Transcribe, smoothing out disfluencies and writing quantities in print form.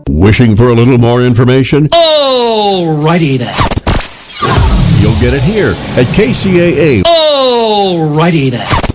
Wishing for a little more information? Alrighty then. You'll get it here at KCAA. Alrighty then.